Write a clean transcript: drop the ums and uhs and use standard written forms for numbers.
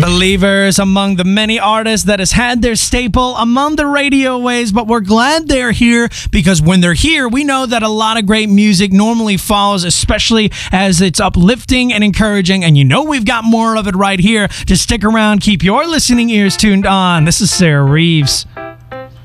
Believers among the many artists that has had their staple among the radio waves, but we're glad they're here because when they're here, we know that a lot of great music normally follows, especially as it's uplifting and encouraging. And you know we've got more of it right here. Just stick around, keep your listening ears tuned on. This is Sarah Reeves.